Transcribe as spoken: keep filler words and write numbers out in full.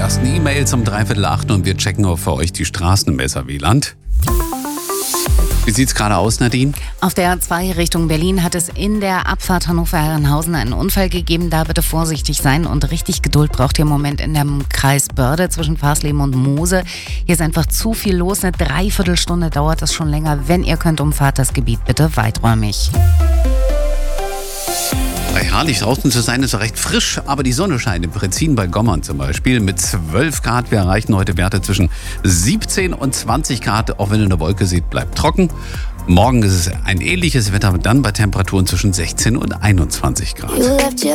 ersten E-Mails um dreiviertel acht und wir checken auch für euch die Straßen im S R W-Land. Wie sieht's gerade aus, Nadine? Auf der A zwei Richtung Berlin hat es in der Abfahrt Hannover-Herrenhausen einen Unfall gegeben. Da bitte vorsichtig sein und richtig Geduld braucht ihr im Moment in dem Kreis Börde zwischen Farsleben und Moose. Hier ist einfach zu viel los. Eine Dreiviertelstunde dauert es schon länger. Wenn ihr könnt, umfahrt das Gebiet bitte weiträumig. Herrlich draußen zu sein, ist recht frisch, aber die Sonne scheint in Pretzin bei Gommern zum Beispiel mit zwölf Grad. Wir erreichen heute Werte zwischen siebzehn und zwanzig Grad. Auch wenn ihr eine Wolke seht, bleibt trocken. Morgen ist es ein ähnliches Wetter, dann bei Temperaturen zwischen sechzehn und einundzwanzig Grad.